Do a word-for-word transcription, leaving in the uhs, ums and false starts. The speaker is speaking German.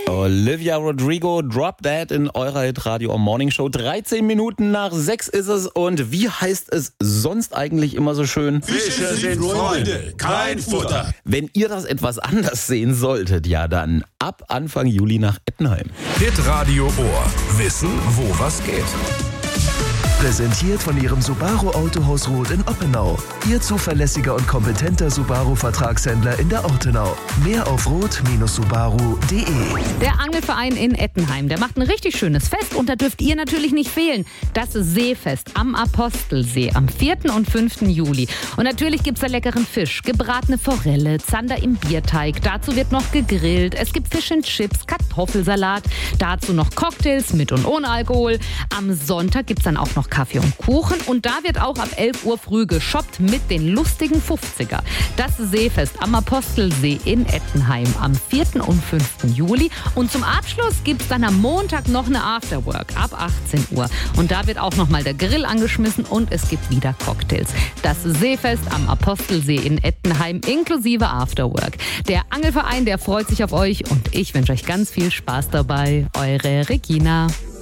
Olivia Rodrigo, Drop That in eurer Hit-Radio Morning Show. dreizehn Minuten nach sechs ist es und wie heißt es sonst eigentlich immer so schön? Fische sind Freunde, kein Futter. Wenn ihr das etwas anders sehen solltet, ja dann ab Anfang Juli nach Ettenheim. Hit-Radio Ohr. Wissen, wo was geht. Präsentiert von Ihrem Subaru Autohaus Roth in Oppenau. Ihr zuverlässiger und kompetenter Subaru-Vertragshändler in der Ortenau. Mehr auf roth Bindestrich subaru punkt de. Der Angelverein in Ettenheim, der macht ein richtig schönes Fest und da dürft ihr natürlich nicht fehlen. Das Seefest am Apostelsee am vierten und fünften Juli. Und natürlich gibt's da leckeren Fisch, gebratene Forelle, Zander im Bierteig. Dazu wird noch gegrillt. Es gibt Fish and Chips, Kartoffelsalat. Dazu noch Cocktails mit und ohne Alkohol. Am Sonntag gibt's dann auch noch Kaffee und Kuchen und da wird auch ab elf Uhr früh geshoppt mit den lustigen fünfziger. Das Seefest am Apostelsee in Ettenheim am vierten und fünften Juli und zum Abschluss gibt's dann am Montag noch eine Afterwork ab achtzehn Uhr und da wird auch nochmal der Grill angeschmissen und es gibt wieder Cocktails. Das Seefest am Apostelsee in Ettenheim inklusive Afterwork. Der Angelverein, der freut sich auf euch und ich wünsche euch ganz viel Spaß dabei. Eure Regina.